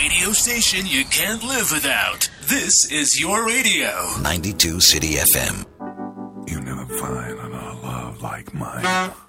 radio station you can't live without. This is your radio. 92 City FM. You never find another love like mine.